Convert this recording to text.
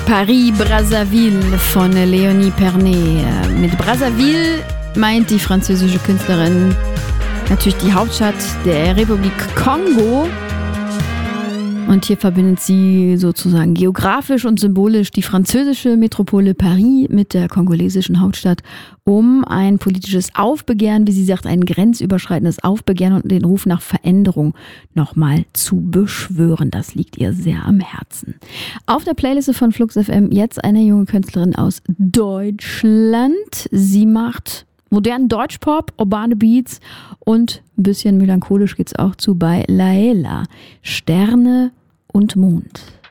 Paris-Brazzaville von Léonie Pernet. Mit Brazzaville meint die französische Künstlerin natürlich die Hauptstadt der Republik Kongo. Und hier verbindet sie sozusagen geografisch und symbolisch die französische Metropole Paris mit der kongolesischen Hauptstadt, um ein politisches Aufbegehren, wie sie sagt, ein grenzüberschreitendes Aufbegehren und den Ruf nach Veränderung nochmal zu beschwören. Das liegt ihr sehr am Herzen. Auf der Playliste von Flux FM jetzt eine junge Künstlerin aus Deutschland. Sie macht modernen Deutschpop, urbane Beats und ein bisschen melancholisch geht's auch zu bei Laela. Sterne und Mond.